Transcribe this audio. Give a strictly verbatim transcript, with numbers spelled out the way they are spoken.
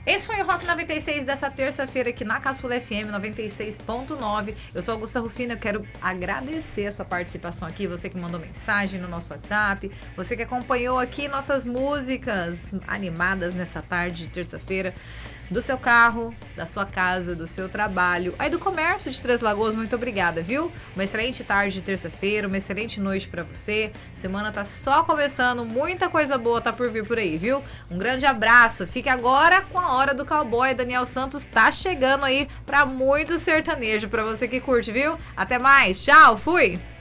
Esse foi o Rock noventa e seis dessa terça-feira aqui na Caçula F M noventa e seis ponto nove. Eu sou Augusta Rufino, eu quero agradecer a sua participação aqui, você que mandou mensagem no nosso WhatsApp, você que acompanhou aqui nossas músicas animadas nessa tarde de terça-feira, do seu carro, da sua casa, do seu trabalho, aí do comércio de Três Lagoas. Muito obrigada, viu? Uma excelente tarde de terça-feira, uma excelente noite pra você. Semana tá só começando, muita coisa boa tá por vir por aí, viu? Um grande abraço. Fique agora com a Hora do Cowboy. Daniel Santos tá chegando aí pra muito sertanejo pra você que curte, viu? Até mais. Tchau, fui!